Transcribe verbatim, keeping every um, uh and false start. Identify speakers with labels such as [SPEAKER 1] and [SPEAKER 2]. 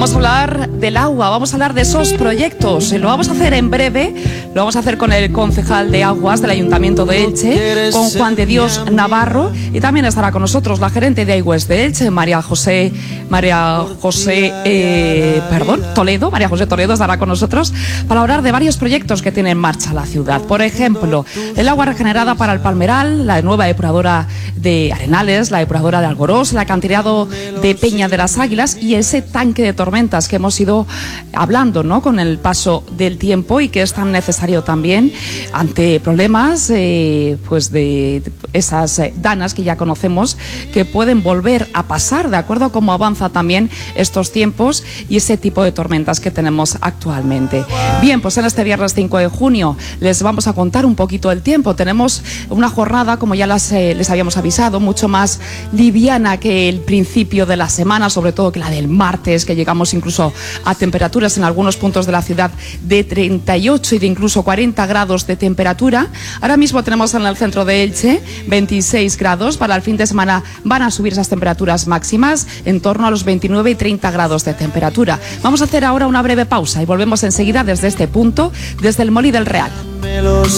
[SPEAKER 1] Vamos a hablar del agua, vamos a hablar de esos proyectos. Lo vamos a hacer en breve, lo vamos a hacer con el concejal de Aguas del Ayuntamiento de Elche, con Juan de Dios Navarro, y también estará con nosotros la gerente de iWest de Elche, María José, María José, eh, perdón, Toledo, María José Toledo estará con nosotros para hablar de varios proyectos que tiene en marcha la ciudad. Por ejemplo, el agua regenerada para el Palmeral, la nueva depuradora de Arenales, la depuradora de Algorós, el acantilado de Peña de las Águilas y ese tanque de tormentas que hemos ido hablando, ¿no?, con el paso del tiempo y que es tan necesario también ante problemas eh, pues de esas eh, danas que ya conocemos que pueden volver a pasar de acuerdo a cómo avanza también estos tiempos y ese tipo de tormentas que tenemos actualmente. Bien, pues en este viernes cinco de junio les vamos a contar un poquito el tiempo. Tenemos una jornada, como ya las, eh, les habíamos avisado, mucho más liviana que el principio de la semana, sobre todo que la del martes, que llegamos incluso a temperaturas en algunos puntos de la ciudad de treinta y ocho y de incluso cuarenta grados de temperatura. Ahora mismo tenemos en el centro de Elche veintiséis grados. Para el fin de semana van a subir esas temperaturas máximas en torno a los veintinueve y treinta grados de temperatura. Vamos a hacer ahora una breve pausa y volvemos enseguida desde este punto, desde el Molí del Real.